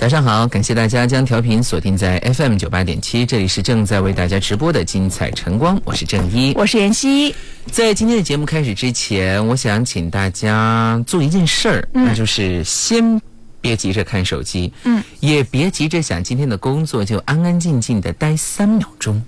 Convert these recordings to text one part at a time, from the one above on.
早上好，感谢大家将调频锁定在 FM 98.7，这里是正在为大家直播的精彩晨光，我是郑一， 我是妍希。 在今天的节目开始之前，我想请大家做一件事儿，那就是先别急着看手机，也别急着想今天的工作，就安安静静的待3秒钟。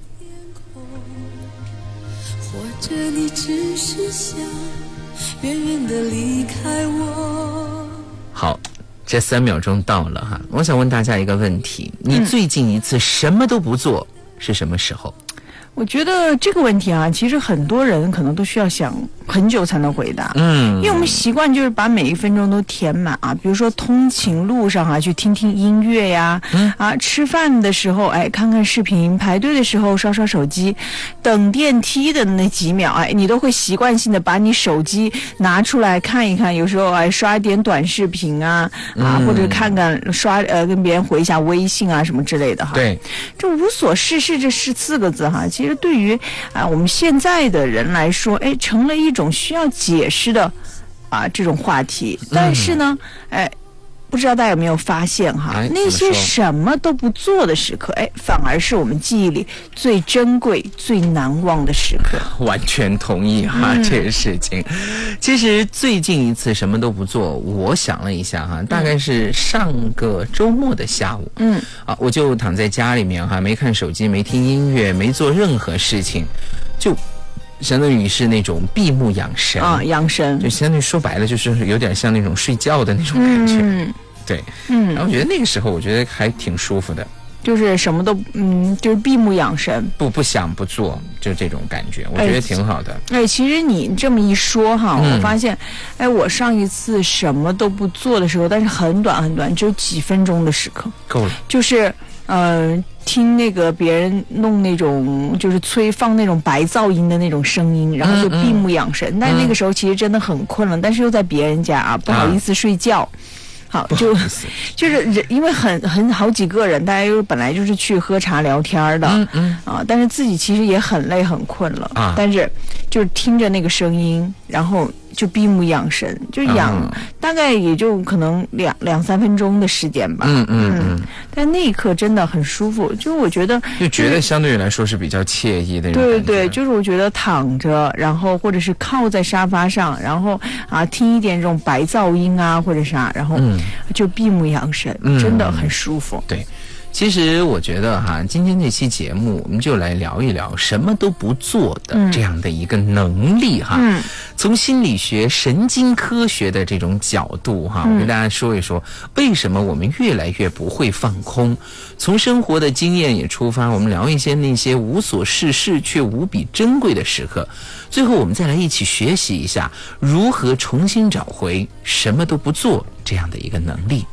或者你只是想远远地离开我。 好，这3秒钟到了哈，我想问大家一个问题，你最近一次什么都不做是什么时候？ 我觉得这个问题啊，其实很多人可能都需要想很久才能回答。因为我们习惯就是把每一分钟都填满啊，比如说通勤路上啊，去听听音乐呀，吃饭的时候看看视频，排队的时候刷刷手机，等电梯的那几秒你都会习惯性的把你手机拿出来看一看，有时候刷一点短视频或者看看跟别人回一下微信啊什么之类的哈。 对， 这无所事事这14个字哈，其实对于我们现在的人来说，成了一种需要解释的这种话题。但是呢，不知道大家有没有发现哈，那些什么都不做的时刻，反而是我们记忆里最珍贵、最难忘的时刻。 完全同意哈，这个事情。其实最近一次什么都不做，我想了一下哈，大概是上个周末的下午。我就躺在家里面哈，没看手机，没听音乐，没做任何事情，就相当于是那种闭目养神养神， 就相当于说白了就是有点像那种睡觉的那种感觉。对，然后我觉得那个时候我觉得还挺舒服的， 就是什么都就是闭目养神， 不想不做，就这种感觉，我觉得挺好的。 其实你这么一说哈，我发现我上一次什么都不做的时候，但是很短很短，只有几分钟的时刻， 够了， 就是听那个别人弄那种就是放那种白噪音的那种声音，然后就闭目养神。但那个时候其实真的很困了，但是又在别人家不好意思睡觉。好，就是因为好几个人，大家又本来就是去喝茶聊天的，但是自己其实也很累很困了，但是就是听着那个声音，然后就闭目养神，就大概也就可能2-3分钟的时间吧。但那一刻真的很舒服，就我觉得相对于来说是比较惬意的那种感觉。 对，就是我觉得躺着，然后或者是靠在沙发上，然后听一点这种白噪音或者啥，然后就闭目养神，真的很舒服。 对。其实我觉得今天这期节目我们就来聊一聊什么都不做的这样的一个能力从心理学、神经科学的这种角度我跟大家说一说为什么我们越来越不会放空。从生活的经验也出发，我们聊一些那些无所事事却无比珍贵的时刻。最后我们再来一起学习一下如何重新找回什么都不做这样的一个能力。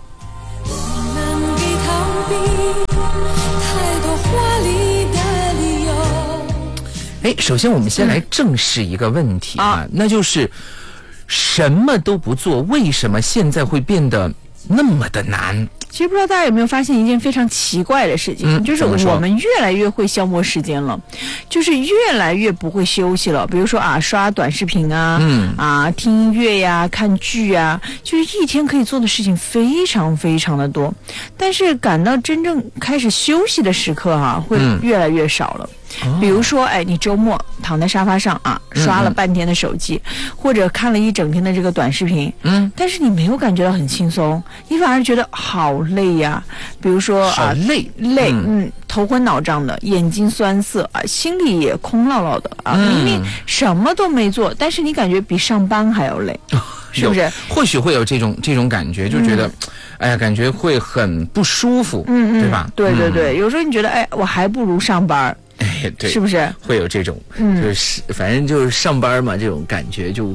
首先我们先来正视一个问题那就是什么都不做，为什么现在会变得那么的难？ 其实不知道大家有没有发现一件非常奇怪的事情，就是我们越来越会消磨时间了，就是越来越不会休息了。比如说刷短视频听音乐呀，看剧就是一天可以做的事情非常非常的多，但是赶到真正开始休息的时刻会越来越少了。比如说你周末躺在沙发上刷了半天的手机，或者看了一整天的这个短视频，但是你没有感觉到很轻松，你反而觉得好累呀。比如说累，头昏脑胀的，眼睛酸涩心里也空落落的明明什么都没做，但是你感觉比上班还要累，是不是？ 或许会有这种感觉，就觉得感觉会很不舒服，对吧？ 对，有时候你觉得我还不如上班， 对， 是不是会有这种就是反正就是上班嘛，这种感觉就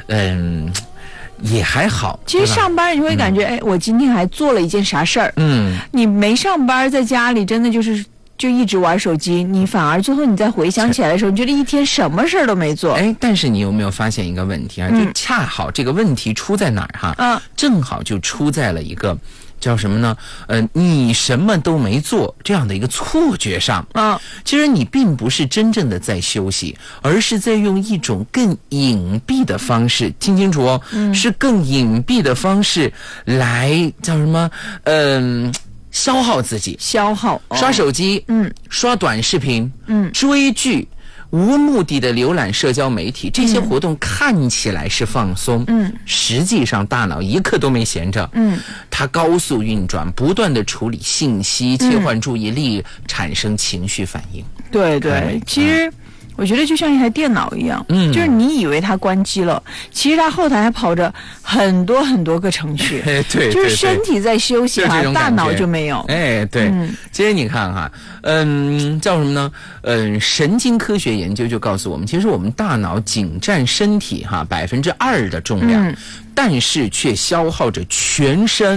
也还好。 其实上班你会感觉我今天还做了一件啥事儿，你没上班在家里真的就一直玩手机，你反而最后你再回想起来的时候，你觉得一天什么事儿都没做。 但是你有没有发现一个问题就恰好这个问题出在哪儿正好就出在了一个叫什么呢？你什么都没做这样的一个错觉上其实你并不是真正的在休息，而是在用一种更隐蔽的方式，听清楚是更隐蔽的方式来叫什么？ 消耗自己，刷手机，刷短视频，追剧，无目的的浏览社交媒体，这些活动看起来是放松，实际上大脑一刻都没闲着，它高速运转，不断的处理信息，切换注意力，产生情绪反应。 对对，其实我觉得就像一台电脑一样，就是你以为它关机了，其实它后台还跑着很多很多个程序， 对， 就是身体在休息哈，大脑就没有。 哎，对，其实你看哈，叫什么呢？神经科学研究就告诉我们，其实我们大脑仅占身体哈2%的重量。但是却消耗着全身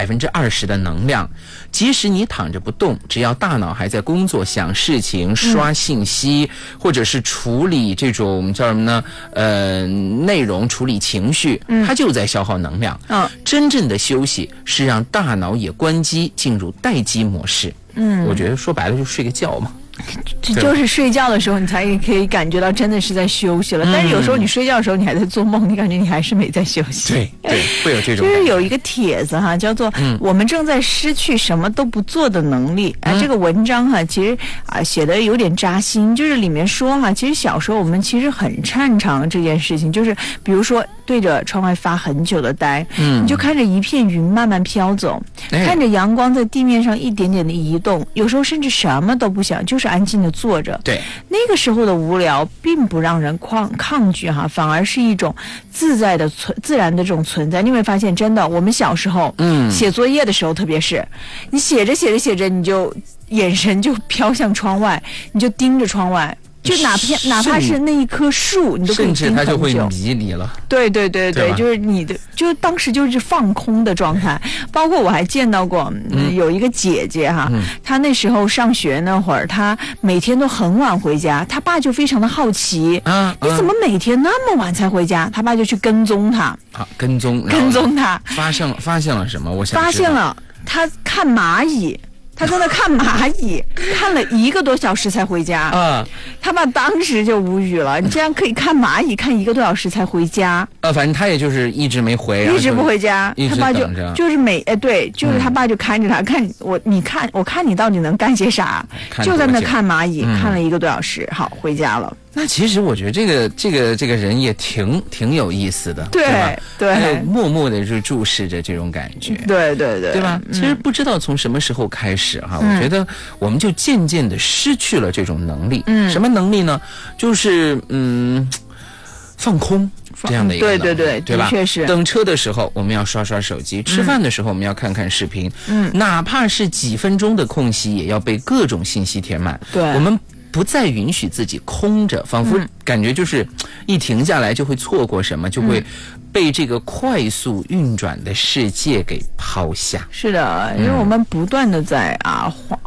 20%的能量。即使你躺着不动，只要大脑还在工作、想事情、刷信息，或者是处理这种叫什么呢？内容、处理情绪，它就在消耗能量。真正的休息是让大脑也关机，进入待机模式。我觉得说白了就睡个觉嘛。 就是睡觉的时候你才可以感觉到真的是在休息了，但是有时候你睡觉的时候你还在做梦，你感觉你还是没在休息。 对，会有这种。 就是有一个帖子哈，叫做我们正在失去什么都不做的能力。这个文章哈，其实写的有点扎心，就是里面说哈，其实小时候我们其实很擅长这件事情，就是比如说对着窗外发很久的呆，你就看着一片云慢慢飘走，看着阳光在地面上一点点的移动，有时候甚至什么都不想，就是安静的坐着。 对， 那个时候的无聊并不让人抗拒哈，反而是一种自然的这种存在。你会发现，真的，我们小时候，写作业的时候，特别是你写着，你就眼神就飘向窗外，你就盯着窗外。就哪怕是那一棵树，你都可以盯很久，甚至它就会迷你了。 对，就是你的，就当时就是放空的状态。包括我还见到过，有一个姐姐哈，她那时候上学那会儿，她每天都很晚回家，她爸就非常的好奇，你怎么每天那么晚才回家？她爸就去跟踪她， 跟踪她， 发现了什么？我想发现了她看蚂蚁。他在那看蚂蚁，看了1个多小时才回家。他爸当时就无语了，你竟然可以看蚂蚁看1个多小时才回家。 反正他也就是一直没回， 一直不回家。他爸就是就是他爸就看着他，看我看你到底能干些啥，就在那看蚂蚁，看了1个多小时，好回家了。 那其实我觉得这个人也挺有意思的，对吧？ 对， 默默的就注视着这种感觉， 对吧？其实不知道从什么时候开始哈，我觉得我们就渐渐的失去了这种能力。什么能力呢？就是放空这样的一个能力，对吧？ 确实。 等车的时候我们要刷刷手机，吃饭的时候我们要看看视频，哪怕是几分钟的空隙，也要被各种信息填满。 对， 我们不再允许自己空着，仿佛感觉就是一停下来就会错过什么，就会被这个快速运转的世界给抛下。 是的，因为我们不断的在